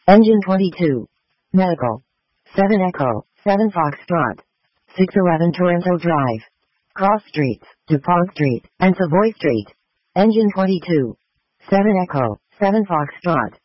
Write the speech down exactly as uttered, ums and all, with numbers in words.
Engine twenty-two. Medical. seven Echo, seven Foxtrot. six eleven Toronto Drive. Cross Streets, DuPont Street, and Savoy Street. Engine twenty-two. seven Echo, seven Foxtrot.